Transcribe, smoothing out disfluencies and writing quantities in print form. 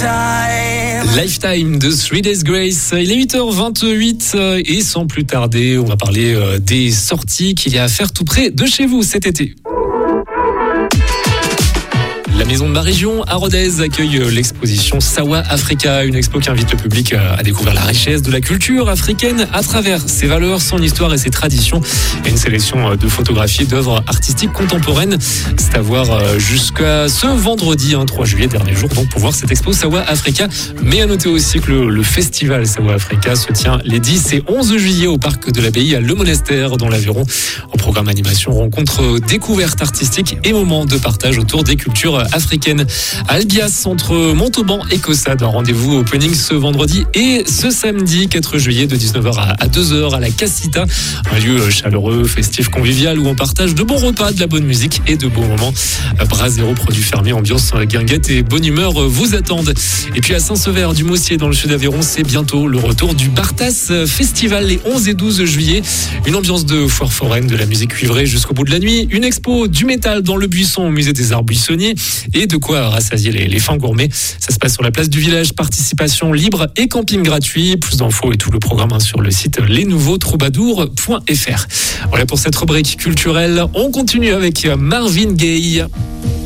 Lifetime de 3 Days Grace. Il est 8h28 et sans plus tarder, on va parler des sorties qu'il y a à faire tout près de chez vous cet été. La maison de ma région, à Rodez, accueille l'exposition Sawa Africa, une expo qui invite le public à découvrir la richesse de la culture africaine à travers ses valeurs, son histoire et ses traditions. Et une sélection de photographies d'œuvres artistiques contemporaines. C'est à voir jusqu'à ce vendredi, 3 juillet, dernier jour, donc pour voir cette expo Sawa Africa. Mais à noter aussi que le festival Sawa Africa se tient les 10 et 11 juillet au parc de l'Abbaye à Le Monastère, dans l'Aveyron. Au programme animation, rencontres, découvertes artistiques et moments de partage autour des cultures africaine. À Albias, entre Montauban et Caussade, un rendez-vous opening ce vendredi et ce samedi 4 juillet de 19h à 2h à la Casita, un lieu chaleureux, festif, convivial où on partage de bons repas, de la bonne musique et de beaux moments. Bras zéro, produits fermés, ambiance guinguette et bonne humeur vous attendent. Et puis à Saint-Sever du Mossier dans le sud d'Aveyron, c'est bientôt le retour du Bartas Festival les 11 et 12 juillet. Une ambiance de foire foraine, de la musique cuivrée jusqu'au bout de la nuit, une expo du métal dans le buisson au musée des arts buissonniers et de quoi rassasier les fins gourmets. Ça se passe sur la place du village, participation libre et camping gratuit. Plus d'infos et tout le programme sur le site lesnouveautroubadours.fr. Voilà pour cette rubrique culturelle. On continue avec Marvin Gaye.